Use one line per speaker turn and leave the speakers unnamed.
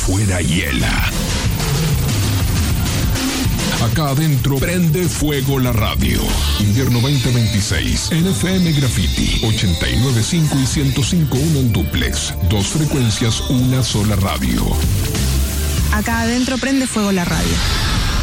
afuera hiela. Acá adentro prende fuego la radio. Invierno 2026. En FM Graffiti 89.5 y 105.1 en duplex. 2 frecuencias, una sola radio.
Acá adentro prende fuego la radio.